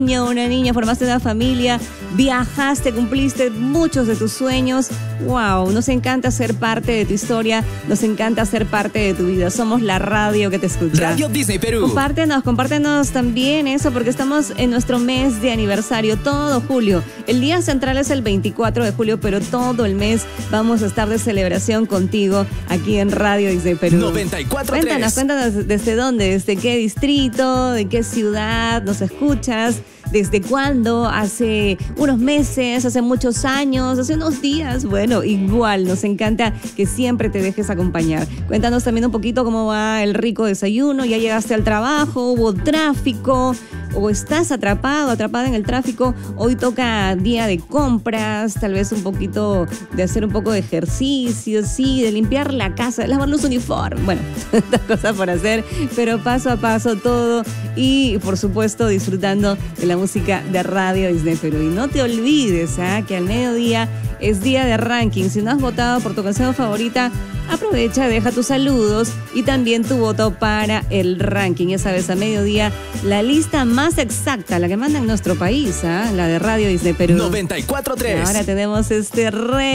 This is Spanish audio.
una niña, formaste una familia, viajaste, cumpliste muchos de tus sueños. Wow, nos encanta ser parte de tu historia, nos encanta ser parte de tu vida. Somos la radio que te escucha. Radio Disney Perú. Compártenos también eso, porque estamos en nuestro mes de aniversario, todo julio. El día central es el 24 de julio, pero todo el mes vamos a estar de celebración contigo aquí en Radio Disney Perú. 94.3. Cuéntanos desde dónde, desde qué distrito, de qué ciudad nos escuchas. ¿Desde cuándo? ¿Hace unos meses? ¿Hace muchos años? ¿Hace unos días? Bueno, igual, nos encanta que siempre te dejes acompañar. Cuéntanos también un poquito cómo va el rico desayuno. ¿Ya llegaste al trabajo? ¿Hubo tráfico? ¿O estás atrapada en el tráfico? Hoy toca día de compras, tal vez un poquito de hacer un poco de ejercicio, sí, de limpiar la casa, de lavar los uniformes. Bueno, tantas cosas por hacer, pero paso a paso todo. Y, por supuesto, disfrutando de la música de Radio Disney Perú. Y no te olvides que al mediodía es día de ranking. Si no has votado por tu canción favorita, aprovecha, deja tus saludos y también tu voto para el ranking. Ya sabes, a mediodía, la lista más exacta, la que manda en nuestro país, la de Radio Disney Perú. 94.3. Ahora tenemos este